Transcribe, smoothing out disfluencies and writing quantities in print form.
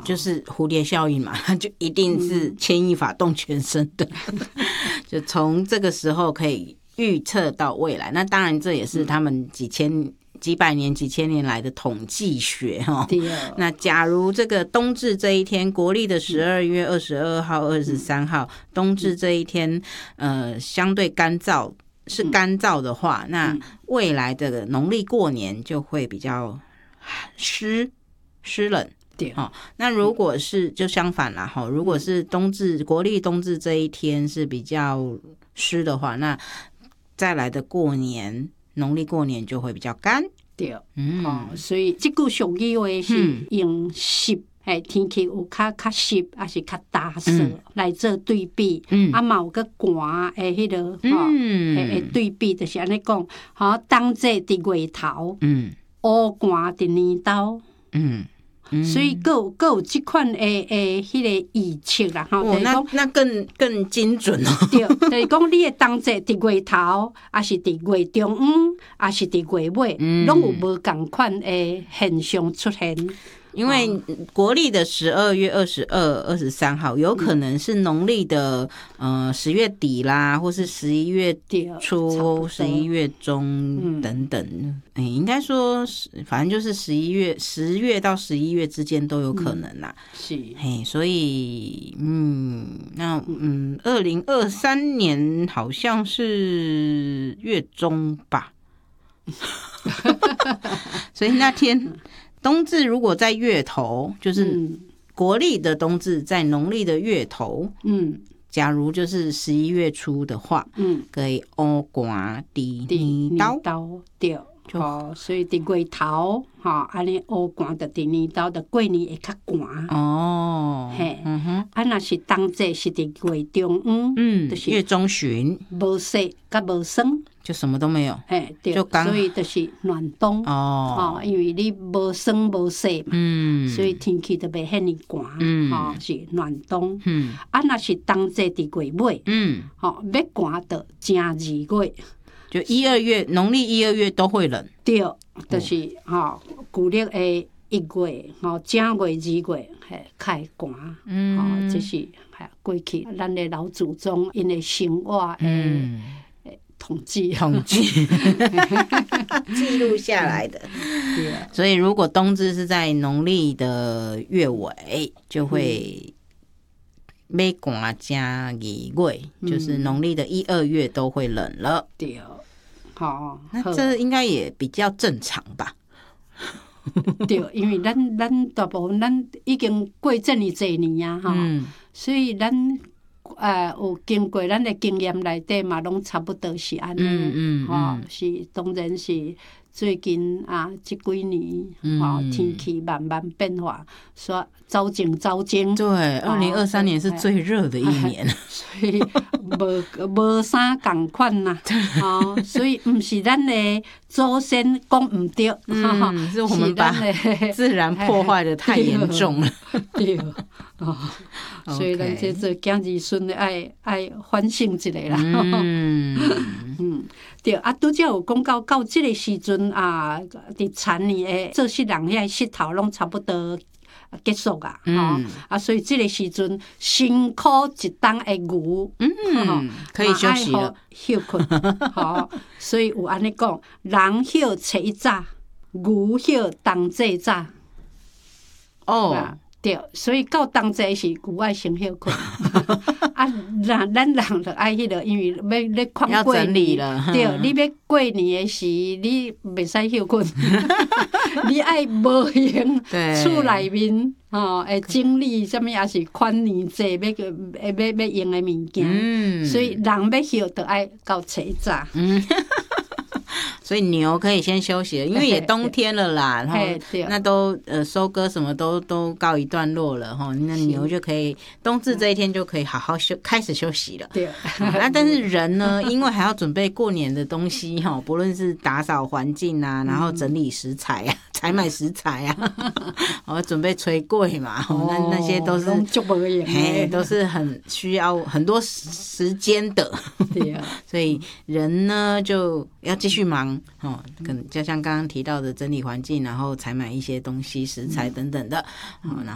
就是蝴蝶效应嘛，它就一定是牵一发动全身的，就从这个时候可以预测到未来。那当然这也是他们几百年几千年来的统计学那假如这个冬至这一天，国历的12月22号23号冬至这一天相对干燥的话，那未来的农历过年就会比较湿冷。那如果是就相反啦，如果是国历冬至这一天是比较湿的话，那再来的过年农历过年就会比较干。 对，所以这句俗语话是用湿天气有较湿还是较干燥来做对比，嘛有个寒的迄个对比，就是安尼讲，冬至伫月头，乌寒伫年头，所以各有这款迄个预测啦， 那更精准哦。 对，就是讲你的冬至伫月头，还是伫月中央，还是伫月尾，拢有无同款的现象出现。 因为国历的12月22、23号有可能是农历的10月底啦，或是11月初、11月中等等。应该说反正就是10月到11月之间都有可能啦。 是， 所以那2023年好像是月中吧。所以那天冬至如果在月头，就是国历的冬至在农历的月头，假如就是11月初的话，可以乌寒伫年头， 对，所以伫月头，安尼乌寒的伫年头的过年会较寒哦。嘿，若是冬至是伫月中央，就是月中旬， 无湿甲无霜。 就什么都没有， 对，所以就是暖冬因为你无霜无湿嘛，所以天气就袂遐尼寒，是暖冬。若是冬至伫月尾，要寒到正2月， 就1、2月，农历1、2月都会冷。 对，就是旧历的1月，正月、2月较会寒。这是过去咱的老祖宗因的生活统计记录下来的。所以如果冬至是在农历的月尾，就会要寒加2月，就是农历的1、2月都会冷了。 对， 那这应该也比较正常吧。 对，因为咱大部分咱已经过这么多年啊，所以咱有经过咱的经验内底嘛，拢差不多是安尼。是当然是最近这几年天气慢慢变化，说走前。对 ，2023年是最热的一年， 所以无啥同款呐。所以不是咱的祖先讲唔对， 是我们把自然破坏的太严重了。 对，所以咱这做囝儿孙的爱反省一下啦。对拄则有讲到这个时阵伫田里的做事人遐膝头拢差不多结束啊，所以这个时阵辛苦一冬的牛， 可以休息了， 休困。所以有安尼讲，人休初一早，牛休冬至早。对，所以到冬至是牛爱先休困，咱人就爱迄个，因为要看过年了。对，你要过年的时，你袂使休困，你爱无闲厝内面会整理什么，也是款年节要用的物件，所以人要休就爱到初一早。 所以牛可以先休息了，因为也冬天了啦，然后那都收割什么都告一段落了哈，那牛就可以冬至这一天就可以好好开始休息了。对，但是人呢，因为还要准备过年的东西哈，不论是打扫环境啊，然后整理食材啊，采买食材啊，准备炊粿嘛，那些都是都是很需要很多时间的。对啊，所以人呢就要继续忙就像刚刚提到的整理环境，然后采买一些东西食材等等的，然